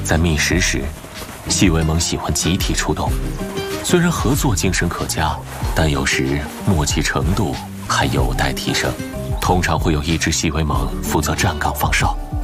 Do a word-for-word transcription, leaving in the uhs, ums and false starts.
在觅食时，细尾猛喜欢集体出动，虽然合作精神可嘉，但有时默契程度还有待提升。通常会有一只细尾猛负责站岗放哨，